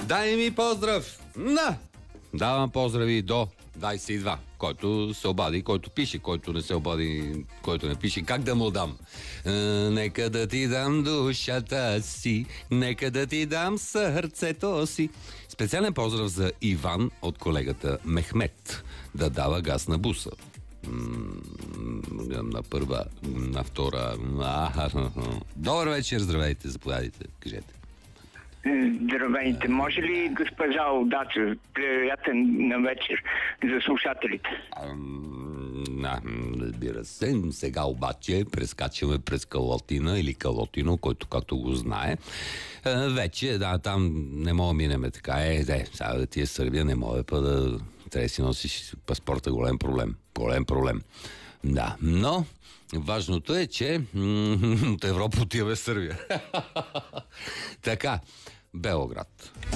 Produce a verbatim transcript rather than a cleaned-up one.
Дай ми поздрав! На! Давам поздрави до двайсет и два. Който се обади, който пише, който не се обади, който не пише. Как да му дам? Е, нека да ти дам душата си, нека да ти дам сърцето си. Специален поздрав за Иван от колегата Мехмет. Да дава газ на буса. На първа, на втора. Добър вечер, здравейте, заповядайте, кажете. Здравейте. Може ли госпожа Удача, приятен на вечер за слушателите? А, разбира се. Сега обаче прескачаме през Калотина или Калотино, който като го знае. Вече, да, там не мога минеме така. Е, де, сега да ти е Сърбия, не мога па да трябва да си носиш паспорта. Голем проблем. Голем проблем. Да, но важното е, че от Европа отиваме в Сърбия. Така, Белоград.